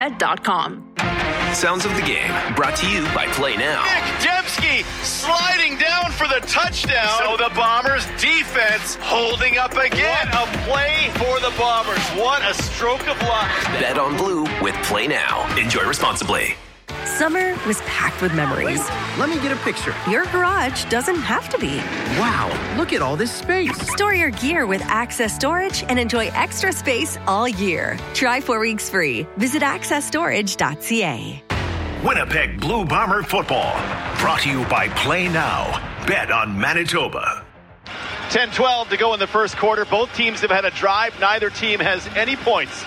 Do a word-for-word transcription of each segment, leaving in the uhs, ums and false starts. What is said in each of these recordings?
dot com. Sounds of the game brought to you by Play Now. Nick Dembski sliding down for the touchdown. So the Bombers defense holding up again. What a play for the Bombers. What a stroke of luck. Bet on Blue with Play Now. Enjoy responsibly. Summer was packed with memories. Let me get a picture. Your garage doesn't have to be. Wow, look at all this space. Store your gear with Access Storage and enjoy extra space all year. Try four weeks free. Visit access storage dot c a. Winnipeg Blue Bomber football. Brought to you by Play Now. Bet on Manitoba. ten twelve to go in the first quarter. Both teams have had a drive. Neither team has any points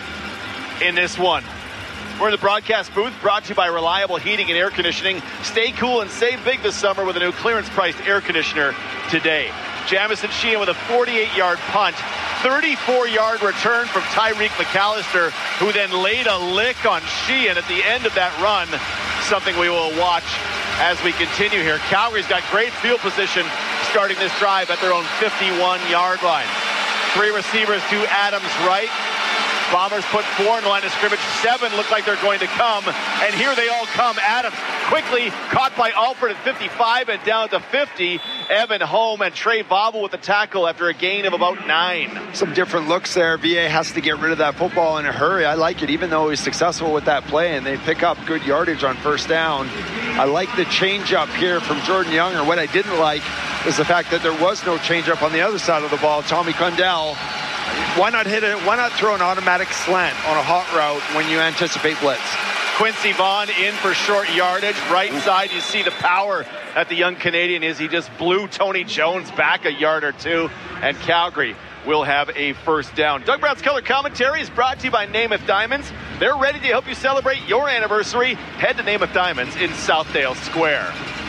in this one. We're in the broadcast booth, brought to you by Reliable Heating and Air Conditioning. Stay cool and save big this summer with a new clearance-priced air conditioner today. Jamison Sheehan with a forty-eight-yard punt, thirty-four-yard return from Tyreek McAllister, who then laid a lick on Sheehan at the end of that run, something we will watch as we continue here. Calgary's got great field position starting this drive at their own fifty-one-yard line. Three receivers to Adams right. Bombers put four in the line of scrimmage. Seven look like they're going to come. And here they all come. Adams quickly caught by Alford at fifty-five and down to fifty. Evan Holm and Trey Vauvel with the tackle after a gain of about nine. Some different looks there. V A has to get rid of that football in a hurry. I like it, even though he's successful with that play, and they pick up good yardage on first down. I like the change-up here from Jordan Younger. What I didn't like is the fact that there was no change-up on the other side of the ball. Tommy Kundell, why not hit it? Why not throw an automatic slant on a hot route when you anticipate blitz? Quincy Vaughn in for short yardage. Right side, you see the power that the young Canadian is. He just blew Tony Jones back a yard or two, and Calgary will have a first down. Doug Brown's Color Commentary is brought to you by Namath Diamonds. They're ready to help you celebrate your anniversary. Head to Namath Diamonds in Southdale Square.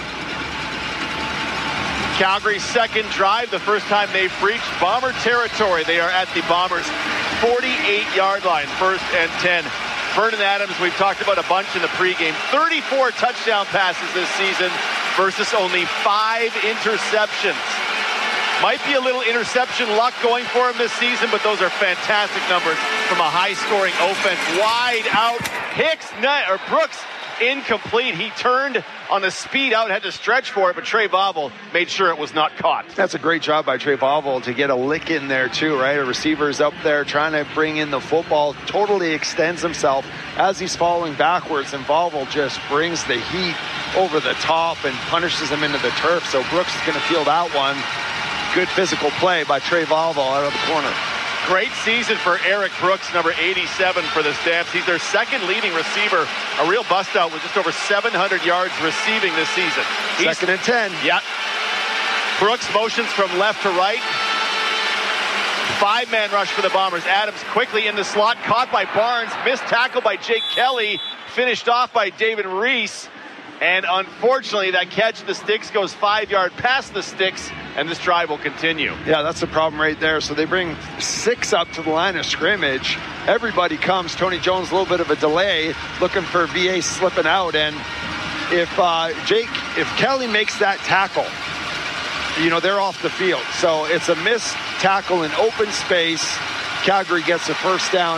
Calgary's second drive, the first time they've breached Bomber territory. They are at the Bombers' forty-eight-yard line, first and ten. Vernon Adams, we've talked about a bunch in the pregame. thirty-four touchdown passes this season versus only five interceptions. Might be a little interception luck going for him this season, but those are fantastic numbers from a high-scoring offense. Wide out, Hicks, or Brooks, incomplete. He turned on the speed out, had to stretch for it, but Trey Vauvel made sure it was not caught. That's a great job by Trey Vauvel to get a lick in there too, right? A receiver's up there trying to bring in the football, totally extends himself as he's falling backwards, and Vauvel just brings the heat over the top and punishes him into the turf. So Brooks is going to feel that one. Good physical play by Trey Vauvel out of the corner. Great season for Eric Brooks, number eighty-seven for the Stamps. He's their second leading receiver. A real bust-out with just over seven hundred yards receiving this season. He's, Second and ten. Yeah. Brooks motions from left to right. Five-man rush for the Bombers. Adams quickly in the slot, caught by Barnes. Missed tackle by Jake Kelly. Finished off by David Reese. And unfortunately, that catch of the sticks goes five yard past the sticks, and this drive will continue. Yeah, that's the problem right there. So they bring six up to the line of scrimmage. Everybody comes. Tony Jones, a little bit of a delay, looking for V A slipping out. And if uh, Jake, if Kelly makes that tackle, you know, they're off the field. So it's a missed tackle in open space. Calgary gets the first down.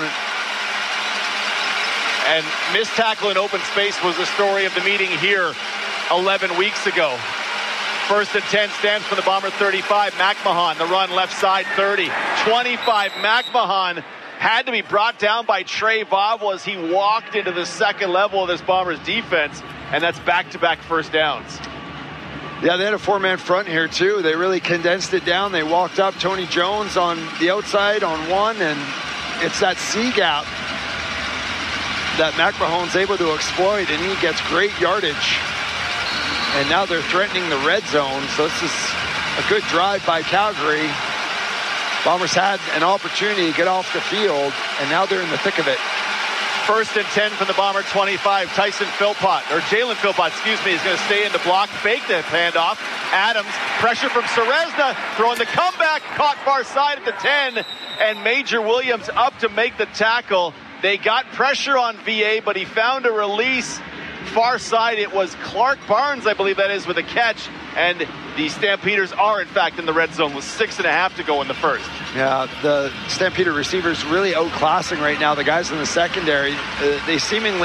And missed tackle in open space was the story of the meeting here eleven weeks ago. First and ten stands for the Bomber thirty-five. McMahon, the run left side thirty. twenty-five, McMahon had to be brought down by Trey Vauvel as he walked into the second level of this Bombers defense. And that's back-to-back first downs. Yeah, they had a four-man front here, too. They really condensed it down. They walked up Tony Jones on the outside on one, and it's that C-gap that McMahon's able to exploit, and he gets great yardage. And now they're threatening the red zone, so this is a good drive by Calgary. Bombers had an opportunity to get off the field, and now they're in the thick of it. First and ten from the Bomber twenty-five. Tyson Philpott, or Jalen Philpott, excuse me, is going to stay in the block, fake the handoff. Adams, pressure from Serezna, throwing the comeback, caught far side at the ten, and Major Williams up to make the tackle. They got pressure on V A, but he found a release. Far side, it was Clark Barnes, I believe that is, with a catch. And The Stampeders are, in fact, in the red zone with six and a half to go in the first. Yeah, the Stampeder receivers really outclassing right now the guys in the secondary. Uh, they seemingly